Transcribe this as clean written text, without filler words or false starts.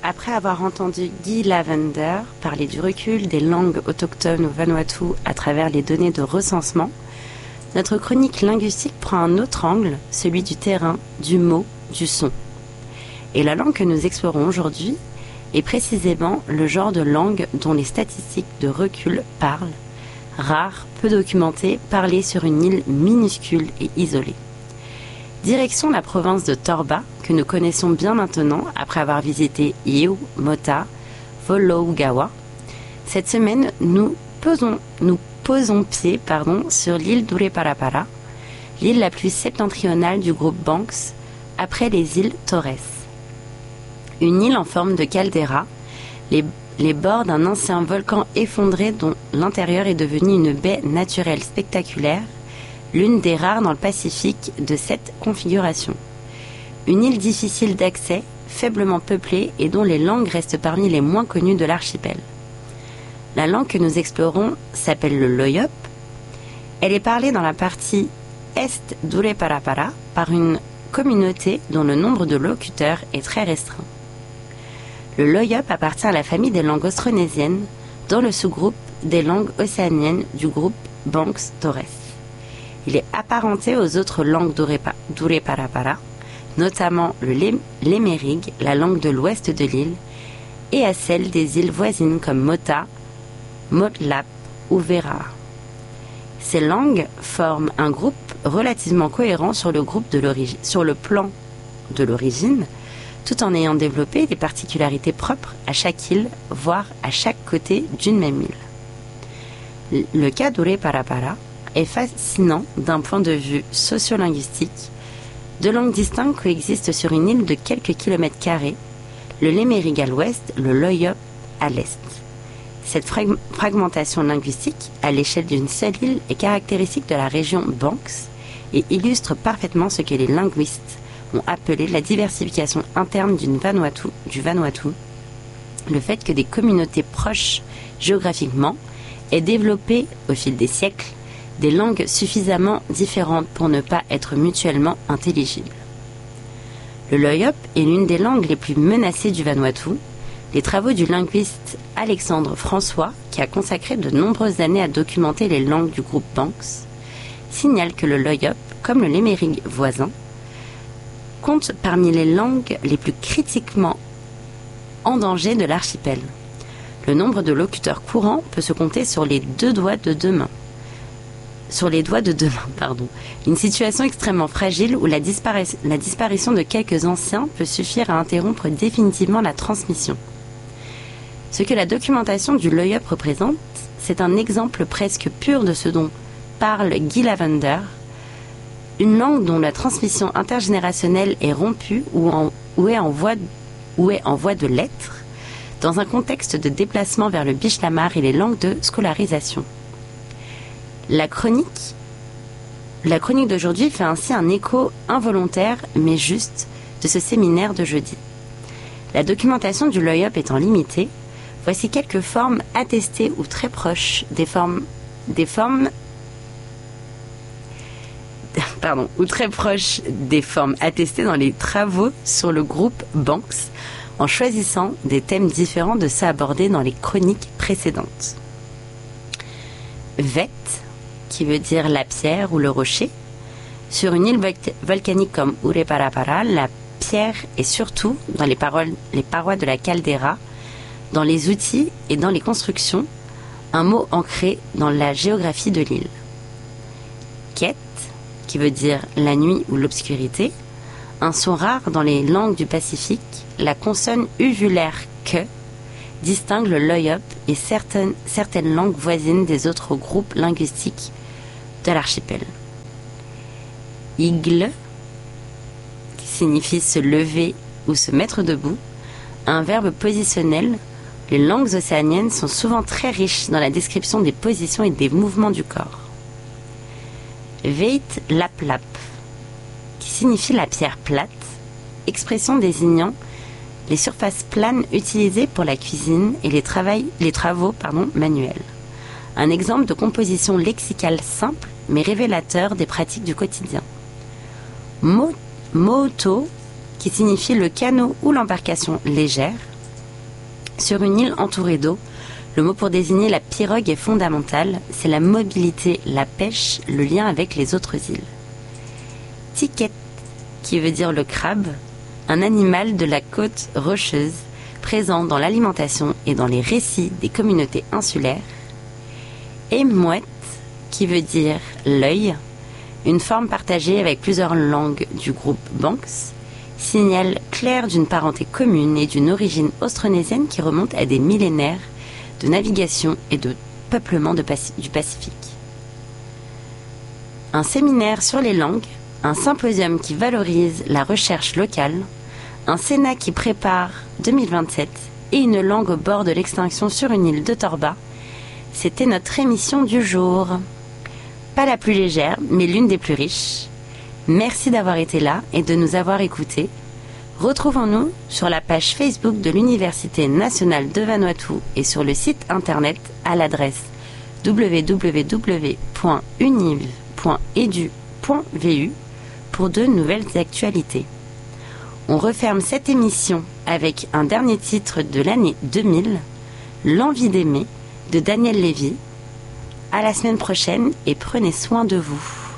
Après avoir entendu Guy Lavender parler du recul des langues autochtones au Vanuatu à travers les données de recensement, notre chronique linguistique prend un autre angle, celui du terrain, du mot, du son. Et la langue que nous explorons aujourd'hui est précisément le genre de langue dont les statistiques de recul parlent, rare, peu documentée, parlée sur une île minuscule et isolée. Direction la province de Torba, que nous connaissons bien maintenant après avoir visité Iu, Mota, Volougawa. Cette semaine, nous posons pied sur l'île d'Ureparapara, l'île la plus septentrionale du groupe Banks, après les îles Torres. Une île en forme de caldeira, les bords d'un ancien volcan effondré dont l'intérieur est devenu une baie naturelle spectaculaire, l'une des rares dans le Pacifique de cette configuration. Une île difficile d'accès, faiblement peuplée et dont les langues restent parmi les moins connues de l'archipel. La langue que nous explorons s'appelle le Loyop. Elle est parlée dans la partie est d'Ureparapara par une communauté dont le nombre de locuteurs est très restreint. Le Loyop appartient à la famille des langues austronésiennes, dans le sous-groupe des langues océaniennes du groupe Banks-Torres. Il est apparenté aux autres langues d'Ureparapara, notamment le lémérigue, la langue de l'ouest de l'île, et à celle des îles voisines comme Mota, Motlap ou Vera. Ces langues forment un groupe relativement cohérent sur le plan de l'origine, tout en ayant développé des particularités propres à chaque île, voire à chaque côté d'une même île. Le cas d'Ureparapara est fascinant d'un point de vue sociolinguistique. Deux langues distinctes coexistent sur une île de quelques kilomètres carrés, le lémérigue à l'ouest, le Loyop à l'est. Cette fragmentation linguistique, à l'échelle d'une seule île, est caractéristique de la région Banks et illustre parfaitement ce que les linguistes ont appelé la diversification interne du Vanuatu, le fait que des communautés proches géographiquement aient développé, au fil des siècles, des langues suffisamment différentes pour ne pas être mutuellement intelligibles. Le Loyop est l'une des langues les plus menacées du Vanuatu. Les travaux du linguiste Alexandre François, qui a consacré de nombreuses années à documenter les langues du groupe Banks, signalent que le Loyop, comme le lémérigue voisin, compte parmi les langues les plus critiquement en danger de l'archipel. Le nombre de locuteurs courants peut se compter sur les doigts de deux mains. Une situation extrêmement fragile où la disparition de quelques anciens peut suffire à interrompre définitivement la transmission. Ce que la documentation du Loyop représente, c'est un exemple presque pur de ce dont parle Guy Lavender, une langue dont la transmission intergénérationnelle est rompue ou est en voie de l'être, dans un contexte de déplacement vers le Bishlamar et les langues de scolarisation. La chronique d'aujourd'hui fait ainsi un écho involontaire, mais juste, de ce séminaire de jeudi. La documentation du Loyop étant limitée, voici quelques formes attestées ou très proches des formes attestées dans les travaux sur le groupe Banks, en choisissant des thèmes différents de ceux abordés dans les chroniques précédentes. Vet, qui veut dire la pierre ou le rocher. Sur une île volcanique comme Ureparapara, la pierre est surtout dans les parois de la caldeira, dans les outils et dans les constructions, un mot ancré dans la géographie de l'île. Ket, qui veut dire la nuit ou l'obscurité, un son rare dans les langues du Pacifique, la consonne uvulaire que distingue le Loyop et certaines langues voisines des autres groupes linguistiques de l'archipel. Igle, qui signifie se lever ou se mettre debout, un verbe positionnel. Les langues océaniennes sont souvent très riches dans la description des positions et des mouvements du corps. Veit lap lap, qui signifie la pierre plate, expression désignant les surfaces planes utilisées pour la cuisine et les travaux manuels. Un exemple de composition lexicale simple mais révélateur des pratiques du quotidien. Moto, qui signifie le canot ou l'embarcation légère. Sur une île entourée d'eau, le mot pour désigner la pirogue est fondamental, c'est la mobilité, la pêche, le lien avec les autres îles. Tiquette, qui veut dire le crabe, un animal de la côte rocheuse, présent dans l'alimentation et dans les récits des communautés insulaires. Et mouette, qui veut dire l'œil, une forme partagée avec plusieurs langues du groupe Banks, signal clair d'une parenté commune et d'une origine austronésienne qui remonte à des millénaires de navigation et de peuplement du Pacifique. Un séminaire sur les langues, un symposium qui valorise la recherche locale, un Sénat qui prépare 2027 et une langue au bord de l'extinction sur une île de Torba, c'était notre émission du jour. Pas la plus légère, mais l'une des plus riches. Merci d'avoir été là et de nous avoir écoutés. Retrouvons-nous sur la page Facebook de l'Université nationale de Vanuatu et sur le site internet à l'adresse www.univ.edu.vu pour de nouvelles actualités. On referme cette émission avec un dernier titre de l'année 2000, L'envie d'aimer de Daniel Lévy. À la semaine prochaine et prenez soin de vous.